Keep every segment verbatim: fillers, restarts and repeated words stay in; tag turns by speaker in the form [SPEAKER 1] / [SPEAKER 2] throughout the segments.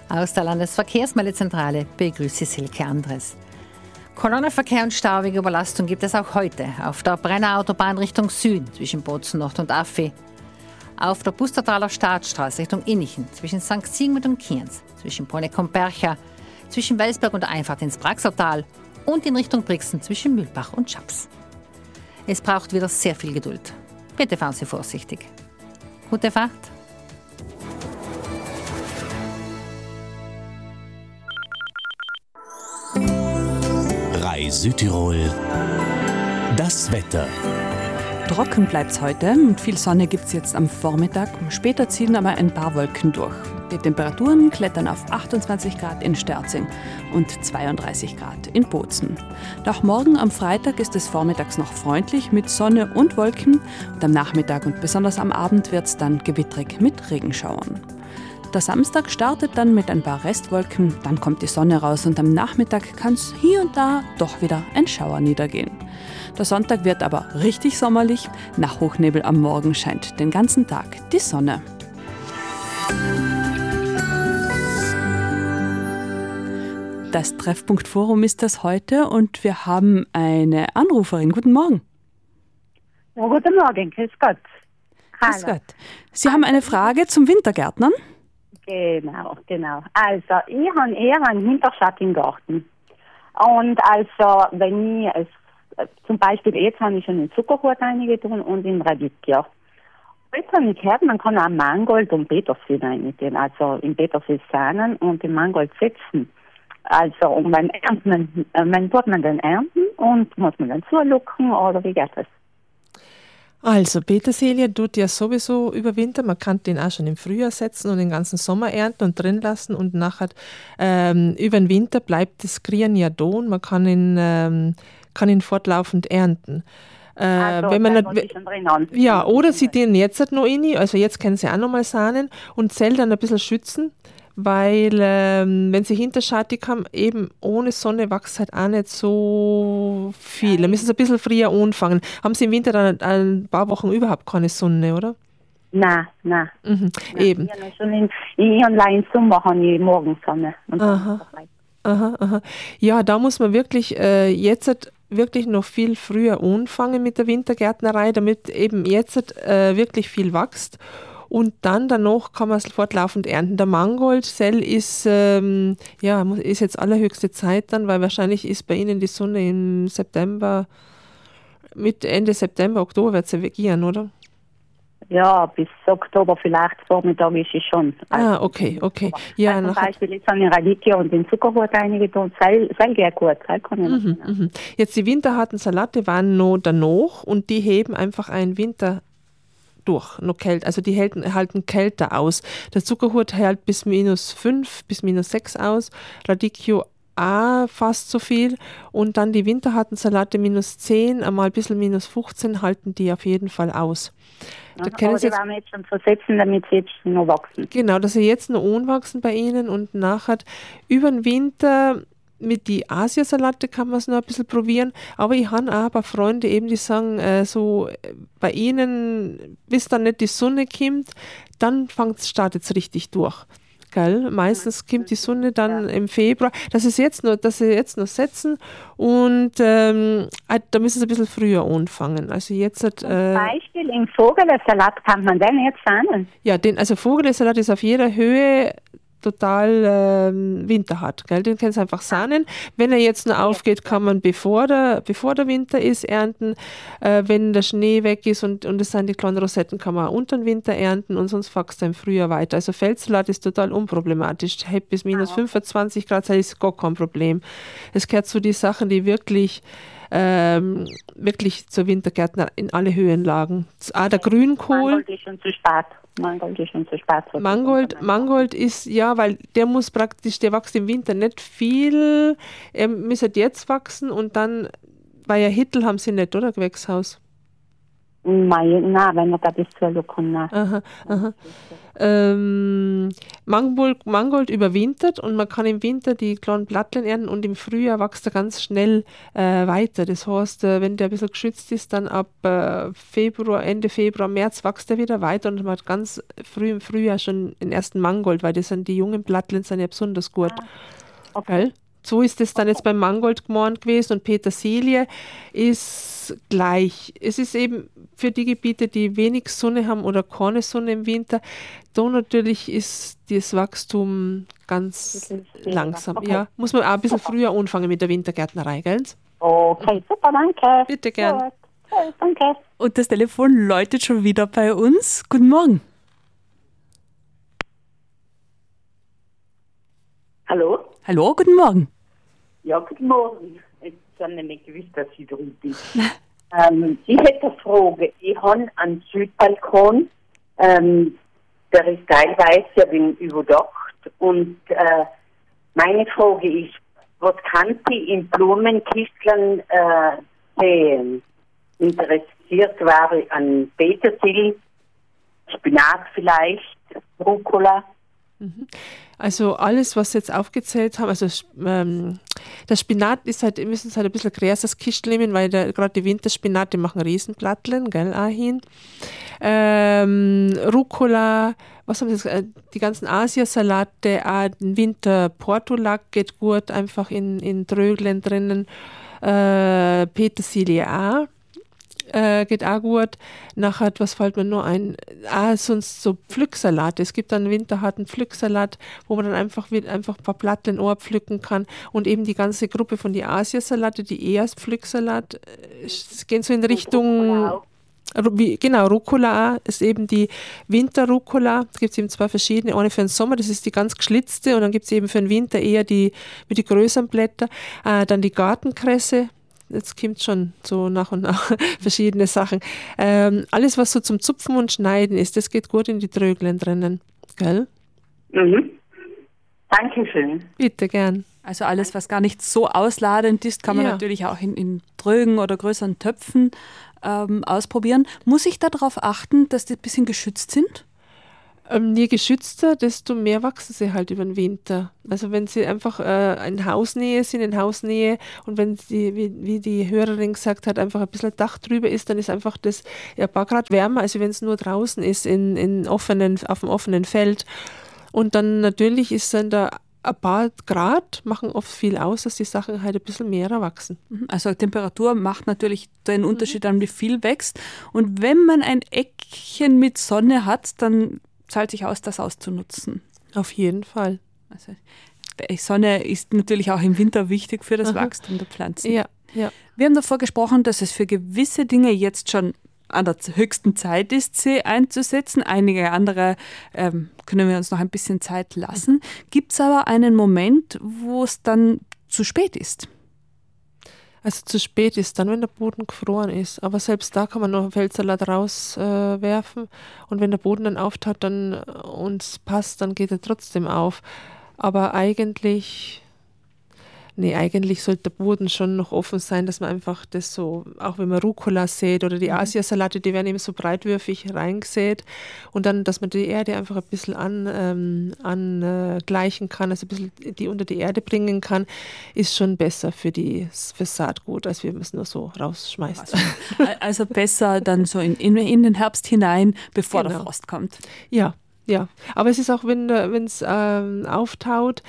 [SPEAKER 1] Aus der Landesverkehrsmeldezentrale begrüßt Sie Silke Andres. Kolonnenverkehr und staubige Überlastung gibt es auch heute auf der Brenner Autobahn Richtung Süden zwischen Bozen Nord und Affi, auf der Pustertaler Staatsstraße Richtung Innichen zwischen Sankt Sigmund und Kienz, zwischen Poneck und Bercha, zwischen Welsberg und der Einfahrt ins Braxertal und in Richtung Brixen zwischen Mühlbach und Schaps. Es braucht wieder sehr viel Geduld. Bitte fahren Sie vorsichtig. Gute Fahrt!
[SPEAKER 2] Südtirol. Das Wetter.
[SPEAKER 3] Trocken bleibt's heute und viel Sonne gibt's jetzt am Vormittag. Später ziehen aber ein paar Wolken durch. Die Temperaturen klettern auf achtundzwanzig Grad in Sterzing und zweiunddreißig Grad in Bozen. Doch morgen am Freitag ist es vormittags noch freundlich mit Sonne und Wolken und am Nachmittag und besonders am Abend wird's dann gewittrig mit Regenschauern. Der Samstag startet dann mit ein paar Restwolken, dann kommt die Sonne raus und am Nachmittag kann es hier und da doch wieder ein Schauer niedergehen. Der Sonntag wird aber richtig sommerlich, nach Hochnebel am Morgen scheint den ganzen Tag die Sonne. Das Treffpunkt Forum ist das heute und wir haben eine Anruferin. Guten Morgen.
[SPEAKER 4] Ja, guten Morgen, grüß Gott.
[SPEAKER 3] Grüß Gott. Sie haben eine Frage zum Wintergärtnern?
[SPEAKER 4] Genau, genau. Also, ich habe eher einen Hinterschat im Garten. Und also, wenn ich, es, zum Beispiel, jetzt habe ich schon in Zuckerhut reingetan und in Radicchio. Jetzt habe ich gehört, man kann auch Mangold und Petersil reintun. Also, in Petersil sahnen und in Mangold setzen. Also, und beim Ernten, äh, man tut man dann ernten und muss man dann zulucken oder wie geht das?
[SPEAKER 5] Also Petersilie tut ja sowieso über Winter, man kann den auch schon im Frühjahr setzen und den ganzen Sommer ernten und drin lassen und nachher ähm, über den Winter bleibt das Grien ja da und man kann ihn, ähm, kann ihn fortlaufend ernten. Äh,
[SPEAKER 4] also,
[SPEAKER 5] wenn man nicht,
[SPEAKER 4] drin
[SPEAKER 5] ja, oder sie den jetzt halt noch rein, also jetzt können sie auch noch mal sahnen und Zell dann ein bisschen schützen, weil ähm, wenn sie hinterschattig haben, eben ohne Sonne wächst halt auch nicht so viel. Da müssen sie ein bisschen früher anfangen. Haben sie im Winter dann ein paar Wochen überhaupt keine Sonne, oder?
[SPEAKER 4] Nein, nein.
[SPEAKER 5] Mhm,
[SPEAKER 4] nein
[SPEAKER 5] eben.
[SPEAKER 4] Ich habe schon in, in im Sommer habe ich Morgensonne. Und
[SPEAKER 5] aha. aha, aha. Ja, da muss man wirklich äh, jetzt halt wirklich noch viel früher anfangen mit der Wintergärtnerei, damit eben jetzt äh, wirklich viel wächst. Und dann danach kann man es fortlaufend ernten. Der Mangold-Sell ist, ähm, ja, ist jetzt allerhöchste Zeit dann, weil wahrscheinlich ist bei Ihnen die Sonne im September, mit Ende September, Oktober wird sie gehen, oder?
[SPEAKER 4] Ja, bis Oktober vielleicht, Vormittag ist es schon. Also
[SPEAKER 5] ah, okay, okay. Ja,
[SPEAKER 4] also zum Beispiel jetzt habe ich Radicchio und den Zuckerhut reingetan, Seil, Seil geht gut, Seil kann ich
[SPEAKER 5] mhm, mhm. Jetzt die winterharten Salate waren noch danach und die heben einfach einen Winter durch, noch kälter. Also die halten, halten kälter aus. Der Zuckerhut hält bis minus fünf, bis minus sechs aus. Radicchio auch fast so viel. Und dann die winterharten Salate minus zehn, einmal ein bisschen minus fünfzehn halten die auf jeden Fall aus.
[SPEAKER 4] Da können Sie jetzt, jetzt schon versetzen, damit sie jetzt noch wachsen.
[SPEAKER 5] Genau, dass sie jetzt noch anwachsen bei Ihnen und nachher über den Winter mit die Asiasalate kann man es noch ein bisschen probieren, aber ich habe auch ein paar Freunde eben, die sagen, äh, so bei ihnen, bis dann nicht die Sonne kommt, dann startet es richtig durch. Gell? Meistens kommt die Sonne dann ja. im Februar, dass sie jetzt noch, dass sie jetzt noch setzen und ähm, da müssen sie ein bisschen früher anfangen. Also jetzt hat,
[SPEAKER 4] Zum äh, Beispiel im Vogelsalat kann man den jetzt sahnen?
[SPEAKER 5] Ja, den, also Vogelsalat ist auf jeder Höhe total ähm, winterhart, gell? Den kannst du einfach sahnen. Wenn er jetzt noch aufgeht, kann man bevor der, bevor der Winter ist, ernten. Äh, wenn der Schnee weg ist und, und es sind die kleinen Rosetten, kann man auch unter den Winter ernten und sonst wächst er im Frühjahr weiter. Also Feldsalat ist total unproblematisch. Hält bis minus fünfundzwanzig Grad, das ist gar kein Problem. Es gehört zu den Sachen, die wirklich Ähm, wirklich zur Wintergärtner in alle Höhenlagen. Auch der Grünkohl.
[SPEAKER 4] Mangold ist schon zu spät. Mangold ist schon zu spät.
[SPEAKER 5] Mangold, Mangold ist, ja, weil der muss praktisch, der wächst im Winter nicht viel. Er müsste jetzt wachsen und dann, weil ja Hittel haben sie nicht, oder? Gewächshaus.
[SPEAKER 4] Nein, nein, wenn man da bis zur Lücke kommt.
[SPEAKER 5] Aha, aha. Ähm, Mangold, Mangold überwintert und man kann im Winter die kleinen Blattlen ernten und im Frühjahr wächst er ganz schnell äh, weiter. Das heißt, äh, wenn der ein bisschen geschützt ist, dann ab äh, Februar, Ende Februar, März wächst er wieder weiter und man hat ganz früh im Frühjahr schon den ersten Mangold, weil das sind die jungen Blattlen sind ja besonders gut. Okay. So ist es dann jetzt beim Mangold gemeint gewesen und Petersilie ist gleich. Es ist eben für die Gebiete, die wenig Sonne haben oder keine Sonne im Winter, da natürlich ist das Wachstum ganz langsam.
[SPEAKER 4] Okay.
[SPEAKER 5] Ja, muss man auch ein bisschen früher anfangen mit der Wintergärtnerei, gell?
[SPEAKER 4] Okay, super, danke.
[SPEAKER 5] Bitte gern.
[SPEAKER 4] Gut. Okay, danke.
[SPEAKER 3] Und das Telefon läutet schon wieder bei uns. Guten Morgen.
[SPEAKER 6] Hallo?
[SPEAKER 3] Hallo, guten Morgen.
[SPEAKER 6] Ja, guten Morgen. Ich habe nicht gewusst, dass ich drin bin. ähm, ich hätte eine Frage. Ich habe einen Südbalkon, ähm, der ist teilweise ein wenig überdacht. Und äh, meine Frage ist, was kann ich in Blumenkisteln äh, sehen? Interessiert war ich an Petersilie, Spinat vielleicht, Rucola.
[SPEAKER 5] Also alles, was Sie jetzt aufgezählt haben, also ähm, der Spinat ist halt, wir müssen es halt ein bisschen größeres Kistel nehmen, weil gerade die Winterspinate machen Riesenplatteln, gell, auch hin. Ähm, Rucola, was haben Sie gesagt, die ganzen Asiasalate, auch den Winter Portulak geht gut, einfach in, in Tröglen drinnen, äh, Petersilie auch. Äh, geht auch gut. Nachher, was fällt mir noch ein? Ah, sonst so Pflücksalat. Es gibt einen winterharten Pflücksalat, wo man dann einfach, einfach ein paar Platteln pflücken kann. Und eben die ganze Gruppe von die Asiasalate, die eher Pflücksalat, äh, gehen so in Richtung, wie, genau, Rucola ist eben die Winter-Rucola. Da gibt es eben zwei verschiedene. Eine für den Sommer, das ist die ganz geschlitzte. Und dann gibt es eben für den Winter eher die mit die größeren Blätter. Äh, dann die Gartenkresse. Jetzt kommt schon so nach und nach verschiedene Sachen. Ähm, alles, was so zum Zupfen und Schneiden ist, das geht gut in die Tröglen drinnen. Gell?
[SPEAKER 6] Mhm. Dankeschön.
[SPEAKER 5] Bitte, gern.
[SPEAKER 3] Also alles, was gar nicht so ausladend ist, kann man
[SPEAKER 5] Ja.
[SPEAKER 3] natürlich auch in, in Trögen oder größeren Töpfen ähm, ausprobieren. Muss ich darauf achten, dass die ein bisschen geschützt sind?
[SPEAKER 5] Ähm, je geschützter, desto mehr wachsen sie halt über den Winter. Also wenn sie einfach äh, in Hausnähe sind, in Hausnähe und wenn sie, wie, wie die Hörerin gesagt hat, einfach ein bisschen Dach drüber ist, dann ist einfach das ja, ein paar Grad wärmer, als wenn es nur draußen ist, in, in offenen, auf dem offenen Feld. Und dann natürlich ist dann da ein paar Grad machen oft viel aus, dass die Sachen halt ein bisschen mehr wachsen.
[SPEAKER 3] Also Temperatur macht natürlich den Unterschied an, wie viel wächst. Und wenn man ein Eckchen mit Sonne hat, dann zahlt sich aus, das auszunutzen.
[SPEAKER 5] Auf jeden Fall.
[SPEAKER 3] Also Sonne ist natürlich auch im Winter wichtig für das
[SPEAKER 5] Aha.
[SPEAKER 3] Wachstum der Pflanzen.
[SPEAKER 5] Ja, ja.
[SPEAKER 3] Wir haben davor gesprochen, dass es für gewisse Dinge jetzt schon an der höchsten Zeit ist, sie einzusetzen. Einige andere ähm, können wir uns noch ein bisschen Zeit lassen. Gibt es aber einen Moment, wo es dann zu spät ist?
[SPEAKER 5] Also zu spät ist dann, wenn der Boden gefroren ist. Aber selbst da kann man noch einen Feldsalat rauswerfen. Äh, und wenn der Boden dann auftaut dann, und es passt, dann geht er trotzdem auf. Aber eigentlich, nee, eigentlich sollte der Boden schon noch offen sein, dass man einfach das so, auch wenn man Rucola sät oder die Asiasalate, die werden eben so breitwürfig reingesät. Und dann, dass man die Erde einfach ein bisschen an, ähm, angleichen kann, also ein bisschen die unter die Erde bringen kann, ist schon besser für die, fürs Saatgut, als wenn man es nur so rausschmeißt.
[SPEAKER 3] Also, also besser dann so in, in, in den Herbst hinein, bevor
[SPEAKER 5] Genau.
[SPEAKER 3] der Frost kommt.
[SPEAKER 5] Ja, ja. Aber es ist auch, wenn es ähm, auftaut,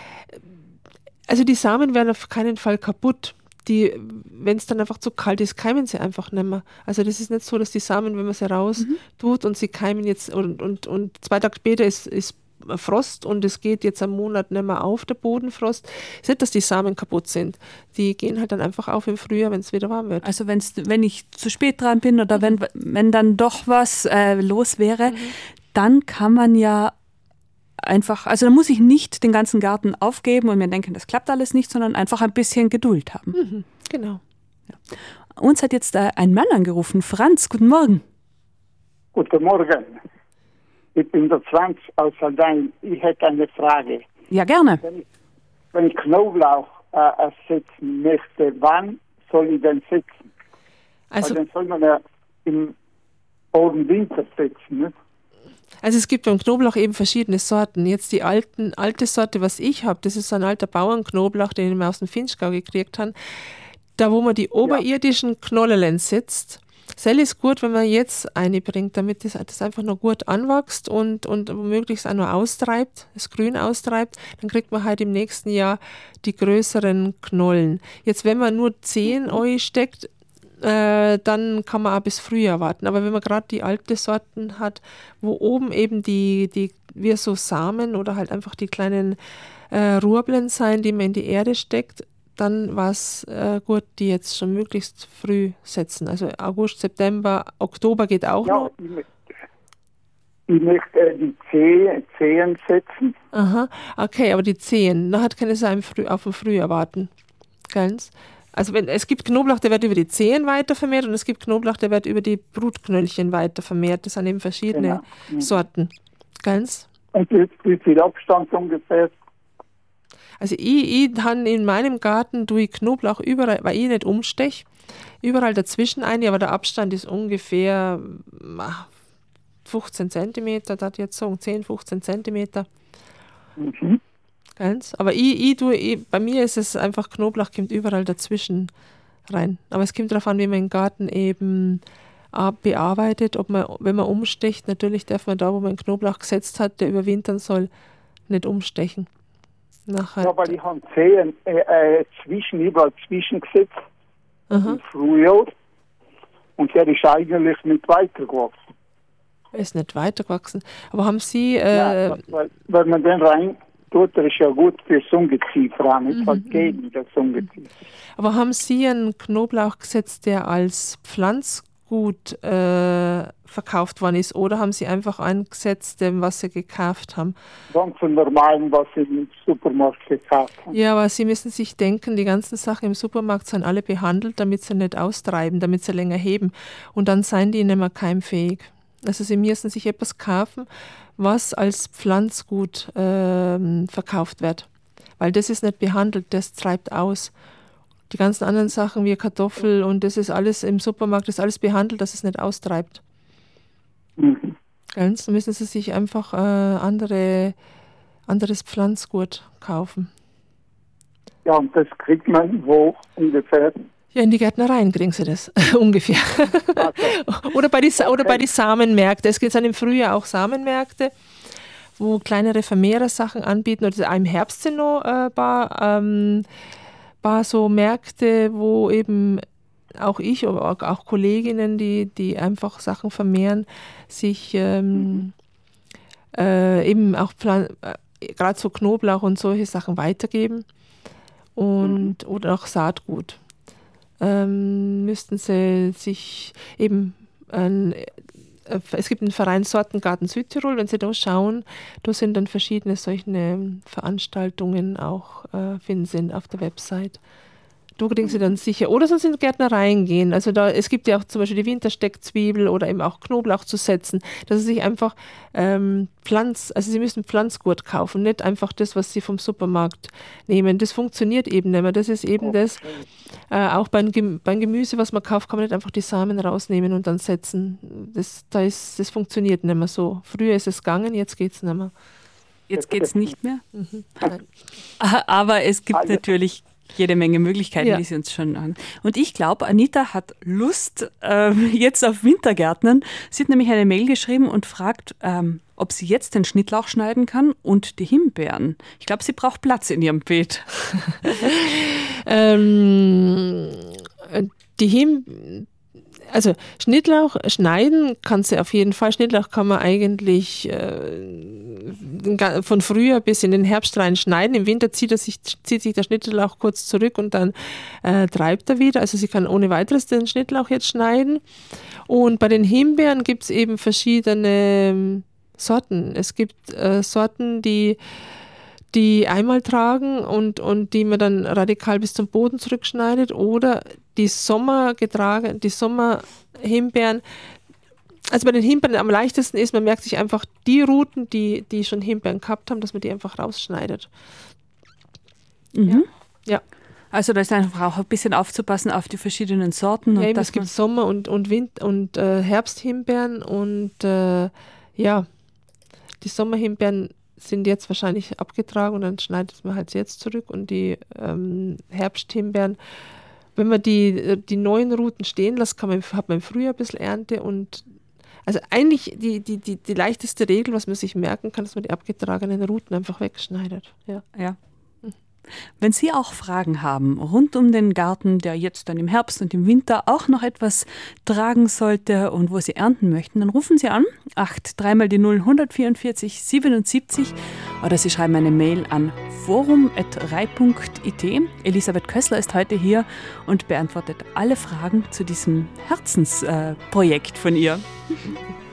[SPEAKER 5] also die Samen werden auf keinen Fall kaputt. Die, wenn es dann einfach zu kalt ist, keimen sie einfach nicht mehr. Also das ist nicht so, dass die Samen, wenn man sie raus mhm. tut und sie keimen jetzt und, und, und zwei Tage später ist, ist Frost und es geht jetzt am Monat nicht mehr auf, der Bodenfrost. Es ist nicht, dass die Samen kaputt sind. Die gehen halt dann einfach auf im Frühjahr, wenn es wieder warm wird.
[SPEAKER 3] Also wenn's, wenn ich zu spät dran bin oder mhm. wenn, wenn dann doch was äh, los wäre, mhm. dann kann man ja einfach, also da muss ich nicht den ganzen Garten aufgeben und mir denken, das klappt alles nicht, sondern einfach ein bisschen Geduld haben.
[SPEAKER 5] Mhm, genau.
[SPEAKER 3] Ja. Uns hat jetzt äh, ein Mann angerufen. Franz, guten Morgen.
[SPEAKER 7] Guten Morgen. Ich bin der Franz aus Aldein. Ich hätte eine Frage.
[SPEAKER 3] Ja, gerne.
[SPEAKER 7] Wenn ich, wenn ich Knoblauch äh, ersetzen möchte, wann soll ich den setzen?
[SPEAKER 5] Also,
[SPEAKER 7] Weil den soll man ja im Boden Winter setzen, ne?
[SPEAKER 5] Also es gibt beim Knoblauch eben verschiedene Sorten. Jetzt die alten, alte Sorte, was ich habe, das ist so ein alter Bauernknoblauch, den wir aus dem Finchgau gekriegt haben. Da, wo man die oberirdischen Knollelen setzt, Sell ist gut, wenn man jetzt einbringt, damit das, das einfach noch gut anwächst und, und möglichst auch noch austreibt, das Grün austreibt, dann kriegt man halt im nächsten Jahr die größeren Knollen. Jetzt, wenn man nur zehn Euro steckt, äh, dann kann man auch bis Frühjahr warten. Aber wenn man gerade die alte Sorten hat, wo oben eben die, die wie so Samen oder halt einfach die kleinen äh, Rurblen sein, die man in die Erde steckt, dann war es äh, gut, die jetzt schon möglichst früh setzen. Also August, September, Oktober geht auch
[SPEAKER 7] ja,
[SPEAKER 5] noch.
[SPEAKER 7] Ich möchte, ich möchte äh, die Zehen, Zehen setzen.
[SPEAKER 5] Aha, okay, aber die Zehen, da hat keine Samen früh, auf dem Frühjahr warten. Ganz. Also wenn, es gibt Knoblauch, der wird über die Zehen weiter vermehrt und es gibt Knoblauch, der wird über die Brutknöllchen weiter vermehrt. Das sind eben verschiedene
[SPEAKER 7] Genau.
[SPEAKER 5] Sorten. Ganz.
[SPEAKER 7] Und wie, wie viel Abstand ungefähr?
[SPEAKER 5] Also ich, ich habe in meinem Garten tue ich Knoblauch überall, weil ich nicht umsteche, überall dazwischen ein, aber der Abstand ist ungefähr fünfzehn Zentimeter, das jetzt sagen, zehn, fünfzehn Zentimeter.
[SPEAKER 7] Mhm.
[SPEAKER 5] Ganz. Aber ich, ich tue, ich, bei mir ist es einfach, Knoblauch kommt überall dazwischen rein. Aber es kommt darauf an, wie man den Garten eben bearbeitet, ob man, wenn man umstecht, natürlich darf man da, wo man den Knoblauch gesetzt hat, der überwintern soll, nicht umstechen. Nachher.
[SPEAKER 7] Ja, weil ich habe Zehen äh, äh, zwischen, überall zwischengesetzt im Frühjahr und der ist eigentlich nicht weitergewachsen.
[SPEAKER 5] Er ist nicht weitergewachsen. Aber haben Sie... Äh,
[SPEAKER 7] ja, weil, weil man den rein tut, der ist ja gut für das Ungeziefer, nicht
[SPEAKER 5] mhm.
[SPEAKER 7] halt gegen das Ungeziefer.
[SPEAKER 5] Aber haben Sie einen Knoblauch gesetzt, der als Pflanzgut äh, verkauft worden ist, oder haben Sie einfach eingesetzt, was Sie gekauft haben?
[SPEAKER 7] Ganz von normalen, was Sie im Supermarkt gekauft haben.
[SPEAKER 5] Ja, aber Sie müssen sich denken, die ganzen Sachen im Supermarkt sind alle behandelt, damit sie nicht austreiben, damit sie länger heben. Und dann seien die nicht mehr keimfähig. Also Sie müssen sich etwas kaufen, was als Pflanzgut äh, verkauft wird. Weil das ist nicht behandelt, das treibt aus. Die ganzen anderen Sachen wie Kartoffel und das ist alles im Supermarkt, das ist alles behandelt, dass es nicht austreibt.
[SPEAKER 7] Mhm.
[SPEAKER 5] Ganz, dann müssen Sie sich einfach äh, andere, anderes Pflanzgut kaufen.
[SPEAKER 7] Ja, und das kriegt man wo ungefähr?
[SPEAKER 5] Ja, in die Gärtnereien kriegen Sie das ungefähr. Okay. oder, bei die, okay. oder bei die Samenmärkte. Es gibt dann im Frühjahr auch Samenmärkte, wo kleinere Vermehrer Sachen anbieten. Oder auch im Herbst sind noch ein äh, paar, ähm, paar so Märkte, wo eben auch ich, aber auch Kolleginnen, die, die einfach Sachen vermehren, sich ähm, mhm. äh, eben auch äh, gerade so Knoblauch und solche Sachen weitergeben und mhm. oder auch Saatgut. Ähm, müssten sie sich eben ein, äh, es gibt einen Verein Sortengarten Südtirol, wenn Sie da schauen, da sind dann verschiedene solche Veranstaltungen auch äh, finden Sie auf der Website. Da kriegen Sie dann sicher, oder sonst in Gärtnereien gehen. Also da, es gibt ja auch zum Beispiel die Wintersteckzwiebel oder eben auch Knoblauch zu setzen, dass Sie sich einfach ähm, Pflanz, also Sie müssen Pflanzgut kaufen, nicht einfach das, was Sie vom Supermarkt nehmen. Das funktioniert eben nicht mehr. Das ist eben okay. das, äh, auch beim, Gem- beim Gemüse, was man kauft, kann man nicht einfach die Samen rausnehmen und dann setzen. Das, da ist, das funktioniert nicht mehr so. Früher ist es gegangen, jetzt geht es nicht mehr.
[SPEAKER 3] Jetzt geht es nicht mehr? Mhm. Aber es gibt also. natürlich jede Menge Möglichkeiten, ja. die Sie uns schon an. Und ich glaube, Anita hat Lust äh, jetzt auf Wintergärtnern. Sie hat nämlich eine Mail geschrieben und fragt, ähm, ob sie jetzt den Schnittlauch schneiden kann und die Himbeeren. Ich glaube, sie braucht Platz in ihrem Beet. ähm,
[SPEAKER 5] die Himbeeren. Also Schnittlauch schneiden kann sie auf jeden Fall. Schnittlauch kann man eigentlich äh, von Frühjahr bis in den Herbst rein schneiden. Im Winter zieht, er sich, zieht sich der Schnittlauch kurz zurück und dann äh, treibt er wieder. Also sie kann ohne weiteres den Schnittlauch jetzt schneiden. Und bei den Himbeeren gibt es eben verschiedene Sorten. Es gibt äh, Sorten, die die einmal tragen und, und die man dann radikal bis zum Boden zurückschneidet, oder die Sommer getragen, die Sommerhimbeeren. Also bei den Himbeeren am leichtesten ist, man merkt sich einfach die Ruten, die, die schon Himbeeren gehabt haben, dass man die einfach rausschneidet.
[SPEAKER 3] Mhm.
[SPEAKER 5] Ja.
[SPEAKER 3] Also da ist einfach auch ein bisschen aufzupassen auf die verschiedenen Sorten.
[SPEAKER 5] Ja,
[SPEAKER 3] und
[SPEAKER 5] eben, es gibt Sommer- und, und, Wind- und äh, Herbsthimbeeren und äh, ja, die Sommerhimbeeren sind jetzt wahrscheinlich abgetragen und dann schneidet man halt jetzt zurück und die ähm, Herbsthimbeeren, wenn man die, die neuen Ruten stehen lässt, kann man, hat man im Frühjahr ein bisschen Ernte und also eigentlich die, die, die, die leichteste Regel, was man sich merken kann, dass man die abgetragenen Ruten einfach wegschneidet. Ja.
[SPEAKER 3] Ja. Wenn Sie auch Fragen haben rund um den Garten, der jetzt dann im Herbst und im Winter auch noch etwas tragen sollte und wo Sie ernten möchten, dann rufen Sie an, acht drei mal die null eins vier vier siebenundsiebzig oder Sie schreiben eine Mail an forum at rei punkt it. Elisabeth Kössler ist heute hier und beantwortet alle Fragen zu diesem Herzensprojekt äh, von ihr.